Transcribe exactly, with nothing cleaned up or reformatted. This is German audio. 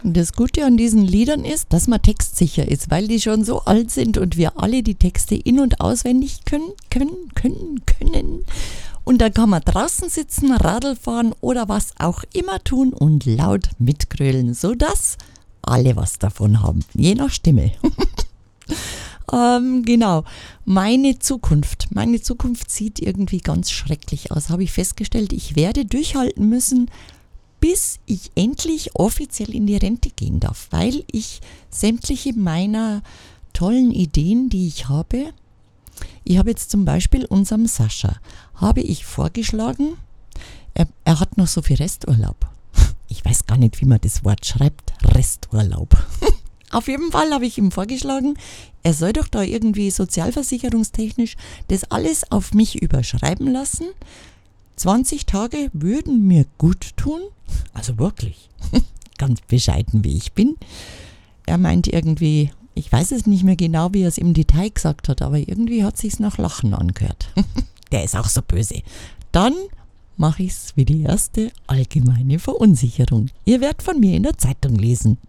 Das Gute an diesen Liedern ist, dass man textsicher ist, weil die schon so alt sind und wir alle die Texte in- und auswendig können, können, können, können. Und da kann man draußen sitzen, Radl fahren oder was auch immer tun und laut mitgrölen, sodass alle was davon haben, je nach Stimme. ähm, genau, meine Zukunft. Meine Zukunft sieht irgendwie ganz schrecklich aus, habe ich festgestellt. Ich werde durchhalten müssen, bis ich endlich offiziell in die Rente gehen darf, weil ich sämtliche meiner tollen Ideen, die ich habe, ich habe jetzt zum Beispiel unserem Sascha, habe ich vorgeschlagen, er, er hat noch so viel Resturlaub. Ich weiß gar nicht, wie man das Wort schreibt, Resturlaub. Auf jeden Fall habe ich ihm vorgeschlagen, er soll doch da irgendwie sozialversicherungstechnisch das alles auf mich überschreiben lassen. zwanzig Tage würden mir gut tun, also wirklich, ganz bescheiden wie ich bin. Er meint irgendwie, ich weiß es nicht mehr genau, wie er es im Detail gesagt hat, aber irgendwie hat es sich nach Lachen angehört. Der ist auch so böse. Dann mache ich es wie die erste allgemeine Verunsicherung. Ihr werdet von mir in der Zeitung lesen.